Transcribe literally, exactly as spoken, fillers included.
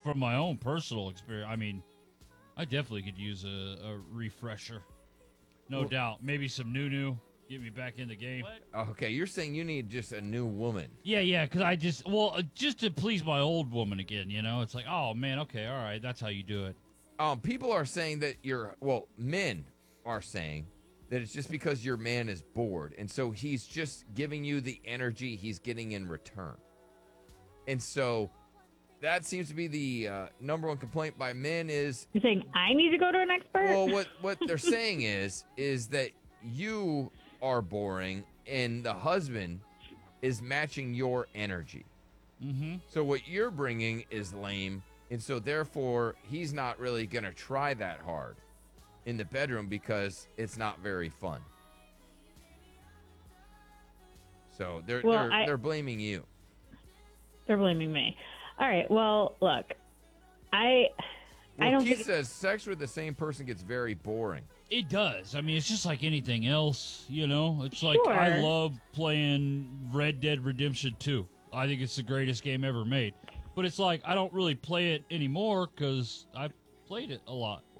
from my own personal experience, I mean, I definitely could use a, a refresher. No Well- doubt. Maybe some new new. Get me back in the game. Okay, you're saying you need just a new woman. Yeah, yeah, because I just, well, uh, just to please my old woman again, you know? It's like, oh, man, okay, all right, that's how you do it. Um, people are saying that you're, well, men are saying that it's just because your man is bored. And so he's just giving you the energy he's getting in return. And so that seems to be the uh, number one complaint by men is, You're saying I need to go to an expert? well, what, what they're saying is, is that you are boring and the husband is matching your energy. Mm-hmm. So what you're bringing is lame. And so therefore he's not really going to try that hard in the bedroom because it's not very fun. So they're Well, they're I- they're blaming you. They're blaming me. All right. Well, look, I I Well, don't Keith think says sex with the same person gets very boring. It does. I mean, it's just like anything else, you know? It's like, I Sure. love playing Red Dead Redemption two. I think it's the greatest game ever made. But it's like, I don't really play it anymore because I played it a lot.